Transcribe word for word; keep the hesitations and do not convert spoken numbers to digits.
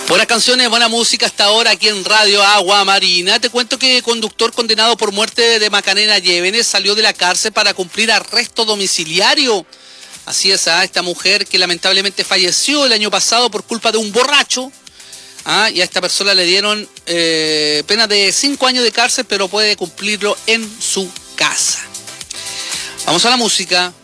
Buenas canciones, buena música hasta ahora aquí en Radio Agua Marina. Te cuento que el conductor condenado por muerte de Macarena Llévenes salió de la cárcel para cumplir arresto domiciliario. Así es, ¿ah? Esta mujer que lamentablemente falleció el año pasado por culpa de un borracho. ¿Ah? Y a esta persona le dieron eh, pena de cinco años de cárcel, pero puede cumplirlo en su casa. Vamos a la música.